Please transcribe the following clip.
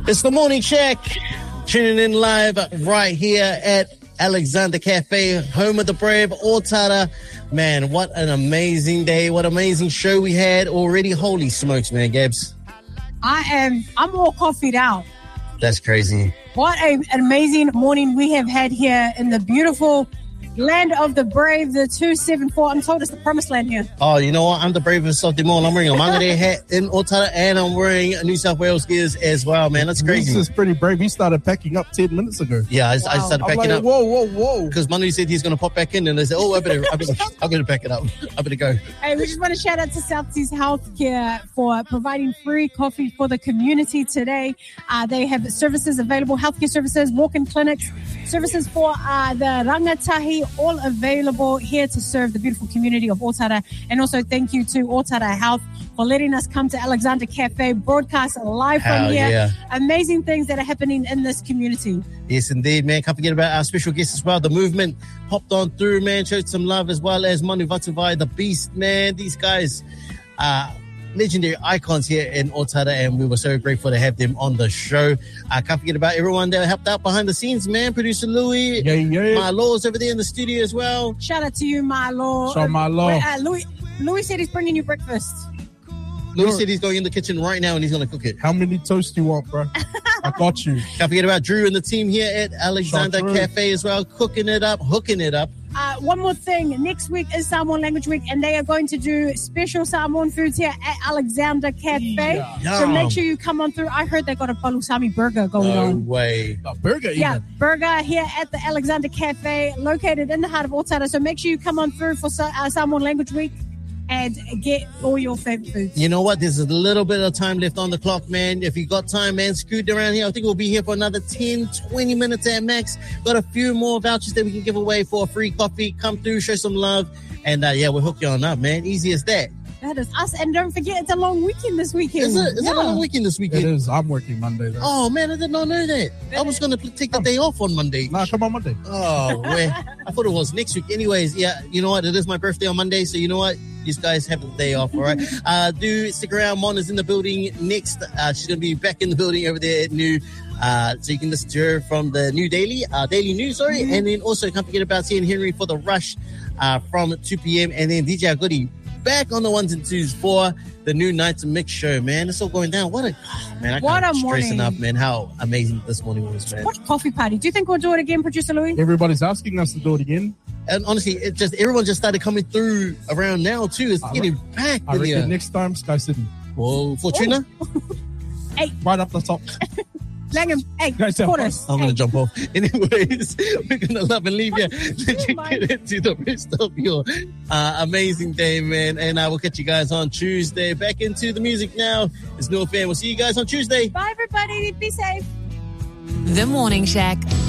It's the Morning Check. Tuning in live right here at Alexander Cafe, home of the brave, Otara. Man, what an amazing day. What an amazing show we had already. Holy smokes, man, Gabs. I'm all coffeeed out. That's crazy. What an amazing morning we have had here in the beautiful land of the brave, the 274. I'm told it's the promised land here. Oh, you know what? I'm the bravest of them all. I'm wearing a Mangere hat in Otara, and I'm wearing New South Wales gears as well, man. That's crazy. This is pretty brave. He started packing up 10 minutes ago. Yeah, I started packing up. Whoa. Because Manu said he's going to pop back in, and I said, I'm going to pack it up. I better go. Hey, we just want to shout out to South Seas Healthcare for providing free coffee for the community today. They have services available, healthcare services, walk-in clinics, services for the rangatahi, all available here to serve the beautiful community of Otara. And also thank you to Otara Health for letting us come to Alexander Cafe, broadcast live from here. Yeah. Amazing things that are happening in this community. Yes, indeed, man. Can't forget about our special guests as well. The movement popped on through, man. Showed some love, as well as Manu Vatuvai, the Beast, man. These guys are legendary icons here in Otara, and we were so grateful to have them on the show. I can't forget about everyone that helped out behind the scenes, man. Producer Louis, my Law's over there in the studio as well. Shout out to you, my Law. Shout my Law. Louis said he's bringing you breakfast. Louis said he's going in the kitchen right now and he's going to cook it. How many toasts do you want, bro? I got you. Can't forget about Drew and the team here at Alexander Cafe as well, cooking it up, hooking it up. One more thing. Next week is Samoan Language Week, and they are going to do special Samoan foods here at Alexander Cafe. Yeah. So make sure you come on through. I heard they got a palusami burger going on. No way. A burger even? Yeah, burger here at the Alexander Cafe, located in the heart of Otara. So make sure you come on through for Samoan Language Week and get all your favorite foods. You know what? There's a little bit of time left on the clock, man. If you got time, man, scoot around here. I think we'll be here for another 10, 20 minutes at max. Got a few more vouchers that we can give away for a free coffee. Come through, show some love. And we'll hook you on up, man. Easy as that. That is us. And don't forget, it's a long weekend this weekend. Is it? Is it a long weekend this weekend? It is. I'm working Monday, though. Oh, man, I did not know that. I was going to take the day off on Monday. Nah, come on Monday. Oh, man. I thought it was next week. Anyways, yeah, you know what? It is my birthday on Monday, so you know what? These guys have the day off, all right? Do stick around. Mon is in the building next. She's going to be back in the building over there at New. So you can listen to her from the New Daily News, sorry. Mm-hmm. And then also can't forget about Ian Henry for the Rush from 2 p.m. And then DJ Agudi back on the ones and twos for the new Nights Mix show, man. It's all going down. What a stressing up, man. How amazing this morning was, man. What a coffee party. Do you think we'll do it again, Producer Louis? Everybody's asking us to do it again. And honestly, everyone just started coming through around now too. It's getting packed. I reckon next time, Sky City. Well, Fortuna? Hey. Right up the top. Langham, hey, quarters. I'm going to jump off. Anyways, we're going to love and leave you. Let you get into the rest of your amazing day, man. And I will catch you guys on Tuesday. Back into the music now. It's New FM. We'll see you guys on Tuesday. Bye, everybody. Be safe. The Morning Shack.